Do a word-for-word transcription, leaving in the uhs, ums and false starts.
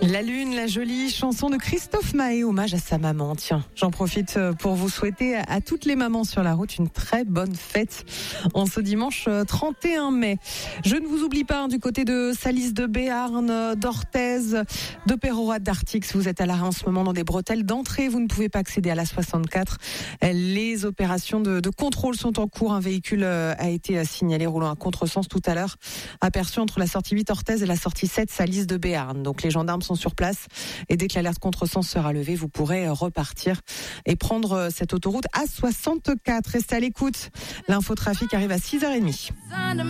La Lune, la jolie chanson de Christophe Maé, hommage à sa maman. Tiens, j'en profite pour vous souhaiter à toutes les mamans sur la route une très bonne fête en ce dimanche trente et un mai. Je ne vous oublie pas hein, du côté de Salis de Béarn, d'Orthez, de Pérorat, d'Artix. Vous êtes à l'arrêt en ce moment dans des bretelles d'entrée. Vous ne pouvez pas accéder à la soixante-quatre. Les opérations de, de contrôle sont en cours. Un véhicule a été signalé roulant à contresens tout à l'heure, aperçu entre la sortie huit Orthez et la sortie sept Salis de Béarn. Donc les gendarmes sont sur place et dès que l'alerte contresens sera levée, vous pourrez repartir et prendre cette autoroute A soixante-quatre. Restez à l'écoute. L'infotrafic arrive à six heures trente.